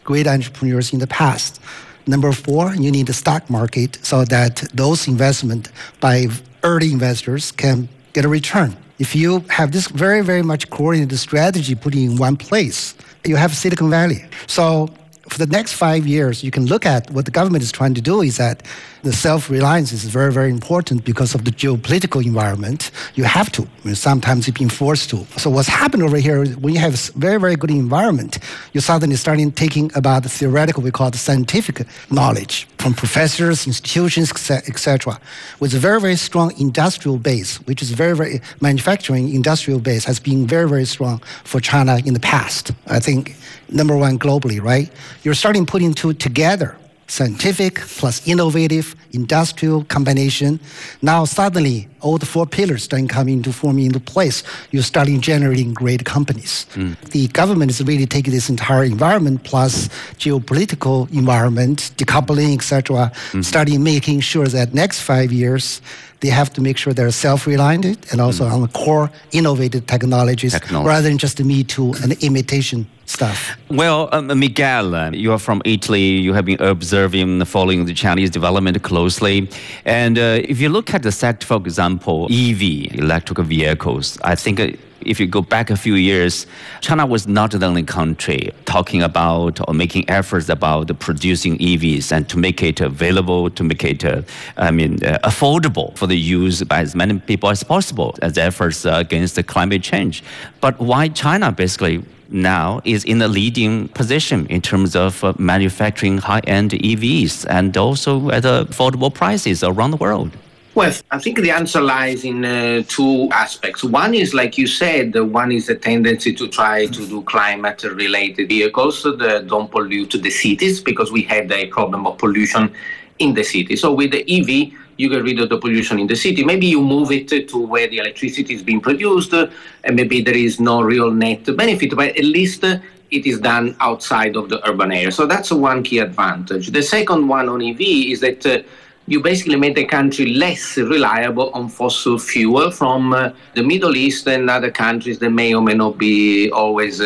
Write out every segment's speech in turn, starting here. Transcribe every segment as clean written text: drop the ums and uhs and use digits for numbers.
great entrepreneurs in the past. Number 4, you need the stock market so that those investment by early investors can get a return. If you have this very, very much coordinated strategy put in one place, you have Silicon Valley. So for the next 5 years, you can look at what the government is trying to do is that the self-reliance is very, very important because of the geopolitical environment. You have to. Sometimes you've been forced to. So what's happened over here, when you have a very, very good environment, you're suddenly starting taking about the theoretical, we call it scientific knowledge from professors, institutions, etc. With a very, very strong industrial base, which is very, very manufacturing industrial base has been very, very strong for China in the past. I think number 1 globally, right? You're starting putting two together, scientific plus innovative industrial combination. Now suddenly all the 4 pillars starting forming into place. You're starting generating great companies. The government is really taking this entire environment plus geopolitical environment, decoupling, etc., starting making sure that next 5 years they have to make sure they're self-reliant and also on the core innovative technologies rather than just the Me Too and the imitation stuff. Well, Miguel, you are from Italy. You have been observing, following the Chinese development closely. And if you look at the sector, for example, EV, electric vehicles, I think if you go back a few years, China was not the only country talking about or making efforts about producing EVs and to make it available, to make it, affordable for the use by as many people as possible as efforts against the climate change. But why China basically now is in a leading position in terms of manufacturing high-end EVs and also at affordable prices around the world? Well, I think the answer lies in 2 aspects. One is, like you said, one is the tendency to try to do climate-related vehicles that don't pollute the cities, because we had a problem of pollution in the city. So with the EV, you get rid of the pollution in the city. Maybe you move it to where the electricity is being produced, and maybe there is no real net benefit, but at least it is done outside of the urban area. So that's one key advantage. The second one on EV is that you basically made the country less reliable on fossil fuel from the Middle East and other countries that may or may not be always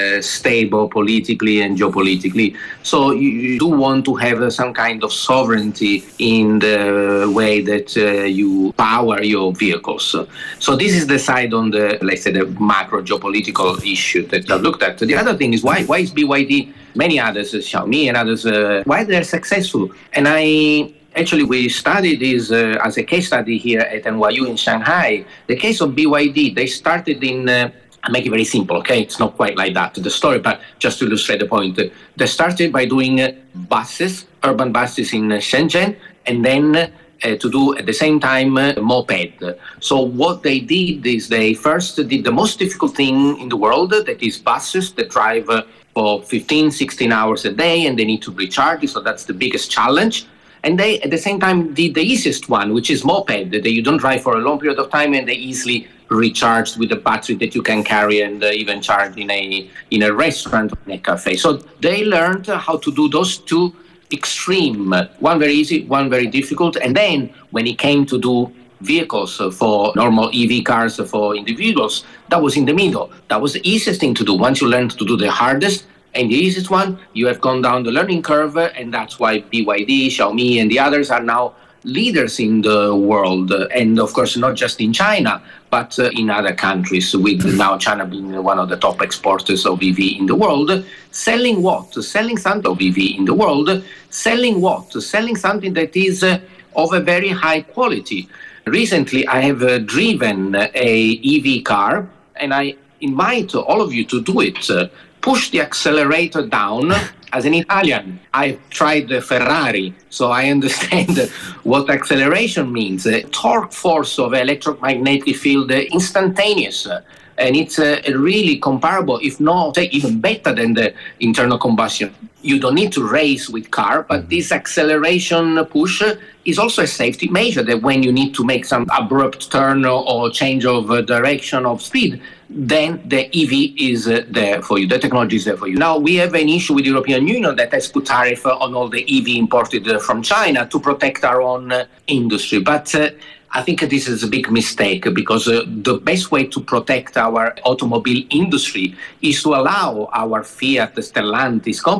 stable politically and geopolitically. So you do want to have some kind of sovereignty in the way that you power your vehicles. So this is the side on the, let's say, the macro geopolitical issue that I've looked at. The other thing is why is BYD, many others, Xiaomi and others, why they're successful? And actually, we studied this as a case study here at NYU in Shanghai. The case of BYD, they started in, I'll make it very simple, okay? It's not quite like that, the story, but just to illustrate the point. They started by doing buses, urban buses in Shenzhen, and then to do at the same time moped. So what they did is they first did the most difficult thing in the world, that is buses that drive for 15, 16 hours a day, and they need to recharge, so that's the biggest challenge. And they, at the same time, did the easiest one, which is moped, that you don't drive for a long period of time and they easily recharge with a battery that you can carry and even charge in a restaurant or in a cafe. So they learned how to do those 2 extreme, one very easy, one very difficult. And then when it came to do vehicles for normal EV cars for individuals, that was in the middle. That was the easiest thing to do. Once you learned to do the hardest, and the easiest one, you have gone down the learning curve, and that's why BYD, Xiaomi, and the others are now leaders in the world. And of course, not just in China, but in other countries, with now China being one of the top exporters of EV in the world. Selling what? Selling something of EV in the world. Selling what? Selling something that is of a very high quality. Recently, I have driven a EV car, and I invite all of you to do it. Push the accelerator down. As an Italian, I've tried the Ferrari, so I understand what acceleration means. Torque force of electromagnetic field, instantaneous. And it's really comparable, if not even better than the internal combustion. You don't need to race with car, but this acceleration push is also a safety measure, that when you need to make some abrupt turn or change of direction of speed, then the EV is there for you. The technology is there for you. Now, we have an issue with the European Union that has put tariff on all the EV imported from China to protect our own industry. But I think this is a big mistake, because the best way to protect our automobile industry is to allow our Fiat, Stellantis companies